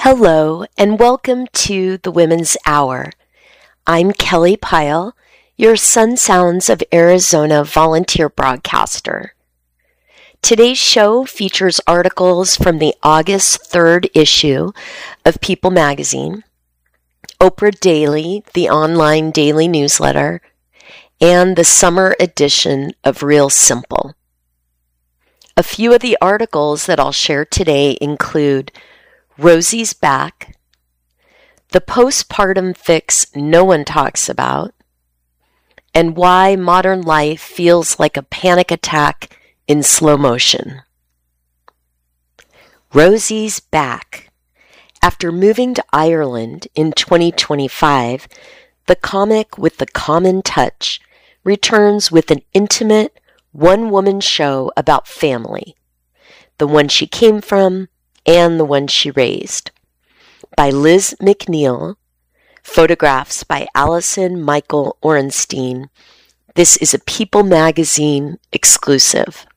Hello, and welcome to the Women's Hour. I'm Kelly Pyle, your Sun Sounds of Arizona volunteer broadcaster. Today's show features articles from the August 3rd issue of People magazine, Oprah Daily, the online daily newsletter, and the summer edition of Real Simple. A few of the articles that I'll share today include Rosie's back, the postpartum fix no one talks about, and why modern life feels like a panic attack in slow motion. Rosie's back. After moving to Ireland in 2025, the comic with the common touch returns with an intimate, one-woman show about family, the one she came from, and the one she raised. By Liz McNeil, photographs by Allison Michael Orenstein. This is a People magazine exclusive.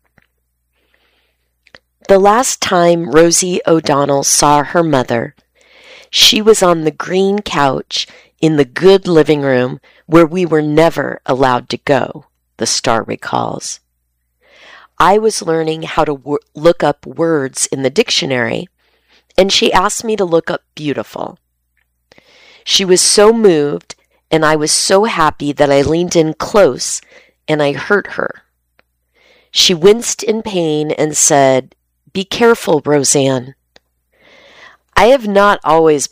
The last time Rosie O'Donnell saw her mother, she was on the green couch in the good living room where we were never allowed to go, the star recalls. I was learning how to look up words in the dictionary, and she asked me to look up beautiful. She was so moved, and I was so happy that I leaned in close and I hurt her. She winced in pain and said, "Be careful, Roseanne." I have not always